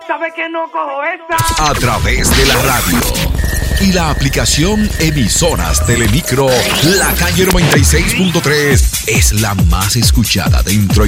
sabe que no cojo esa. A través de la radio y la aplicación Emisoras Telemicro, la calle 96.3 es la más escuchada dentro y